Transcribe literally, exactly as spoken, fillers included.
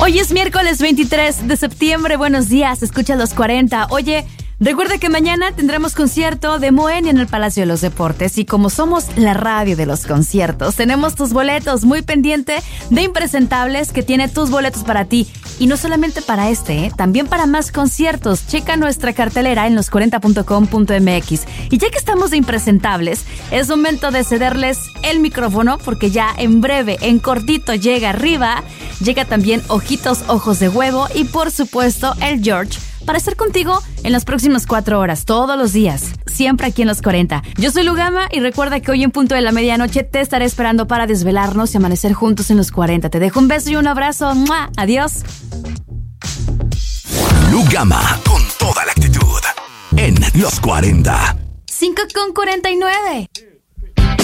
Hoy es miércoles veintitrés de septiembre. Buenos días, escucha los cuarenta. Oye, recuerda que mañana tendremos concierto de Moenia en el Palacio de los Deportes. Y como somos la radio de los conciertos, tenemos tus boletos. Muy pendiente de Impresentables, que tiene tus boletos para ti. Y no solamente para este, ¿eh? También para más conciertos. Checa nuestra cartelera en los cuarenta punto com punto m x. Y ya que estamos de Impresentables, es momento de cederles el micrófono, porque ya en breve, en cortito, llega arriba. Llega también Ojitos, Ojos de Huevo y, por supuesto, el George, para estar contigo en las próximas cuatro horas, todos los días, siempre aquí en los cuarenta. Yo soy Lugama y recuerda que hoy en punto de la medianoche te estaré esperando para desvelarnos y amanecer juntos en los cuarenta. Te dejo un beso y un abrazo. ¡Mua! Adiós. Lugama, con toda la actitud, en los cuarenta. cinco con cuarenta y nueve.